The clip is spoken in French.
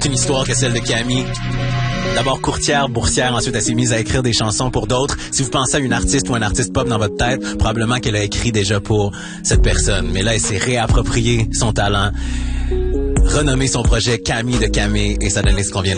toute une histoire que celle de Camille. D'abord courtière, boursière, ensuite elle s'est mise à écrire des chansons pour d'autres. Si vous pensez à une artiste ou un artiste pop dans votre tête, probablement qu'elle a écrit déjà pour cette personne. Mais là, elle s'est réapproprié son talent, renommé son projet Camille de Camille, et ça donne ce qu'on vient